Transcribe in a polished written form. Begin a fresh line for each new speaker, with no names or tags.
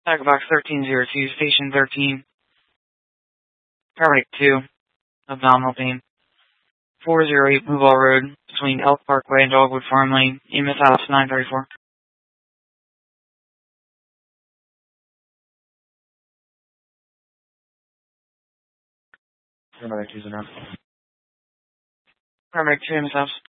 Box 1302, Station 13. Paramedic 2, abdominal pain. 408 Mobile Road, between Elk Parkway and Dogwood Farm Lane, EMS House 934. Paramedic 2's enough. Paramedic 2, EMS House.